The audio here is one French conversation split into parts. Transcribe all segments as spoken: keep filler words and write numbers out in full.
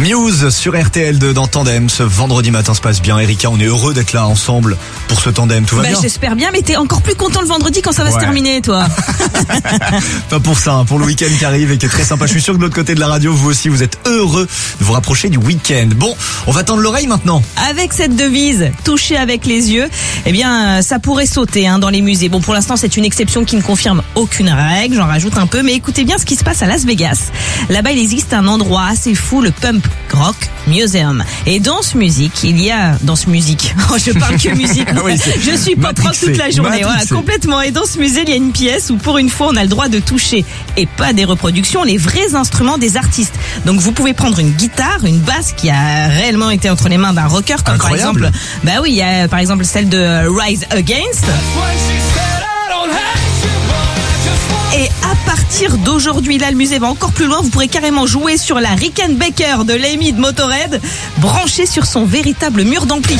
Muse sur R T L deux dans Tandem. Ce vendredi matin se passe bien. Erika, on est heureux d'être là ensemble pour ce tandem. Tout va bah, bien? J'espère bien, mais t'es encore plus content le vendredi quand ça va ouais. se terminer, toi. Pas pour ça, hein, pour le week-end qui arrive et qui est très sympa. Je suis sûr que de l'autre côté de la radio, vous aussi, vous êtes heureux de vous rapprocher du week-end. Bon, on va tendre l'oreille maintenant. Avec cette devise, toucher avec les yeux, eh bien, ça pourrait sauter hein, dans les musées. Bon, pour l'instant, c'est une exception qui ne confirme aucune règle. J'en rajoute un peu, mais écoutez bien ce qui se passe à Las Vegas. Là-bas, il existe un endroit assez fou, le Pump Rock Museum. Et dans ce musique, il y a dans ce musique. Oh, je parle que musique. oui, je suis pop rock toute la journée, voilà, complètement. Et dans ce musée, il y a une pièce où, pour une fois, on a le droit de toucher et pas des reproductions, les vrais instruments des artistes. Donc, vous pouvez prendre une guitare, une basse qui a réellement été entre les mains d'un rocker, comme Incroyable. par exemple, bah oui, il y a par exemple celle de Rise Against. Et à partir d'aujourd'hui, là, le musée va encore plus loin. Vous pourrez carrément jouer sur la Rickenbacker de Lemmy de Motorhead, branchée sur son véritable mur d'ampli.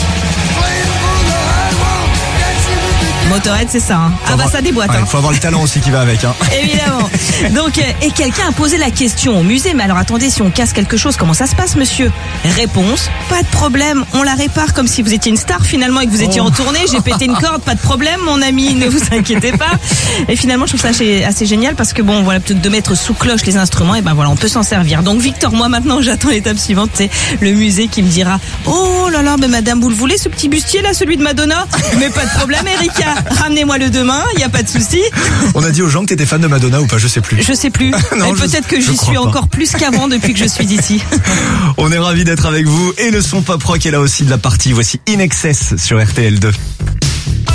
Motorhead, c'est ça. Hein. Ah avoir... bah ça déboîte. Il hein. faut avoir le talent aussi qui va avec. Hein. Évidemment. Donc, et quelqu'un a posé la question au musée. Mais alors attendez, si on casse quelque chose, comment ça se passe, monsieur? Réponse, pas de problème. On la répare comme si vous étiez une star finalement et que vous étiez oh. en tournée. J'ai pété une corde, pas de problème, mon ami. Ne vous inquiétez pas. Et finalement, je trouve ça assez, assez génial parce que bon, voilà, plutôt que de mettre sous cloche les instruments, et ben voilà, on peut s'en servir. Donc Victor, moi maintenant, j'attends l'étape suivante. C'est le musée qui me dira, oh là là, mais madame, vous le voulez ce petit bustier là, celui de Madonna? Mais pas de problème, Erika. Ramenez-moi le demain, il y a pas de souci. On a dit aux gens que t'étais fan de Madonna ou pas, je sais plus. Je sais plus. non, Et peut-être que j'y suis pas. encore plus qu'avant depuis que je suis ici. On est ravis d'être avec vous et le son pop rock est là aussi de la partie. Voici In Excess sur R T L deux.